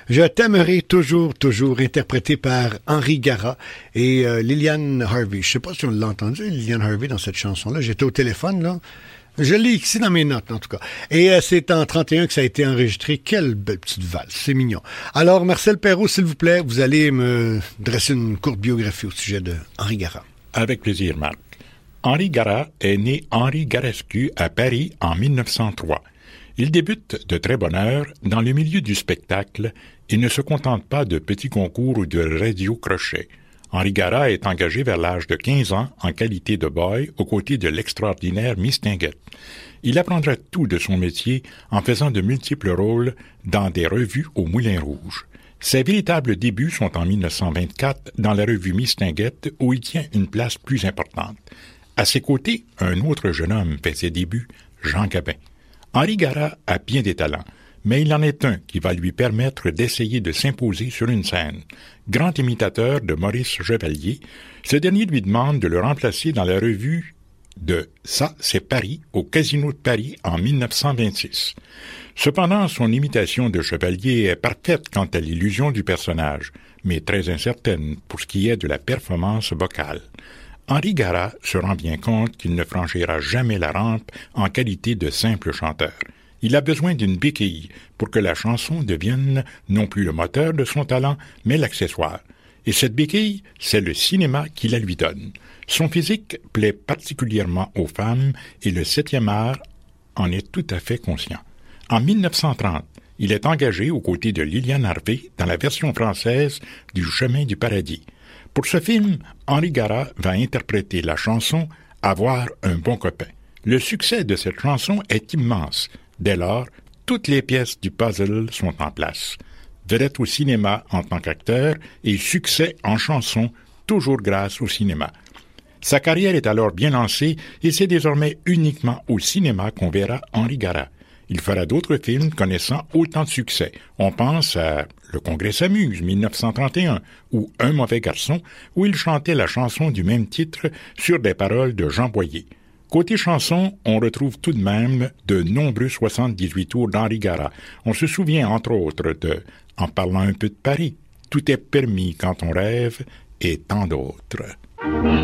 Je t'aimerai toujours, toujours, interprété par Henry Gara et Lillian Harvey. Je sais pas si on l'a entendu, Lillian Harvey, dans cette chanson-là. J'étais au téléphone, là. Je l'ai ici dans mes notes, en tout cas. Et c'est en 31 que ça a été enregistré. Quelle belle petite valse, c'est mignon. Alors, Marcel Perrault, s'il vous plaît, vous allez me dresser une courte biographie au sujet de Henry Gara. Avec plaisir, Marc. Henry Gara est né Henri Garescu à Paris en 1903. Il débute de très bonne heure dans le milieu du spectacle et ne se contente pas de petits concours ou de radio-crochets. Henry Gara est engagé vers l'âge de 15 ans en qualité de boy aux côtés de l'extraordinaire Mistinguett. Il apprendra tout de son métier en faisant de multiples rôles dans des revues au Moulin Rouge. Ses véritables débuts sont en 1924 dans la revue Mistinguett où il tient une place plus importante. À ses côtés, un autre jeune homme fait ses débuts, Jean Gabin. Henry Gara a bien des talents, mais il en est un qui va lui permettre d'essayer de s'imposer sur une scène. Grand imitateur de Maurice Chevalier, ce dernier lui demande de le remplacer dans la revue de Ça, c'est Paris, au Casino de Paris en 1926. Cependant, son imitation de Chevalier est parfaite quant à l'illusion du personnage, mais très incertaine pour ce qui est de la performance vocale. Henry Gara se rend bien compte qu'il ne franchira jamais la rampe en qualité de simple chanteur. Il a besoin d'une béquille pour que la chanson devienne non plus le moteur de son talent, mais l'accessoire. Et cette béquille, c'est le cinéma qui la lui donne. Son physique plaît particulièrement aux femmes et le 7e art en est tout à fait conscient. En 1930, il est engagé aux côtés de Lillian Harvey dans la version française du Chemin du paradis. Pour ce film, Henry Gara va interpréter la chanson « Avoir un bon copain ». Le succès de cette chanson est immense. Dès lors, toutes les pièces du puzzle sont en place. Vedette au cinéma en tant qu'acteur et succès en chanson, toujours grâce au cinéma. Sa carrière est alors bien lancée et c'est désormais uniquement au cinéma qu'on verra Henry Gara. Il fera d'autres films connaissant autant de succès. On pense à Le Congrès s'amuse, 1931, ou Un mauvais garçon, où il chantait la chanson du même titre sur des paroles de Jean Boyer. Côté chanson, on retrouve tout de même de nombreux 78 tours d'Henry Gara. On se souvient entre autres de En parlant un peu de Paris, Tout est permis quand on rêve et tant d'autres.